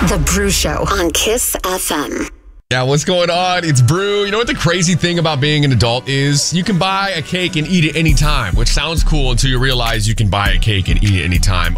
The Brew Show on Kiss FM. Yeah, what's going on? It's Brew. You know what the crazy thing about being an adult is? You can buy a cake and eat it anytime, which sounds cool until you realize you can buy a cake and eat it anytime.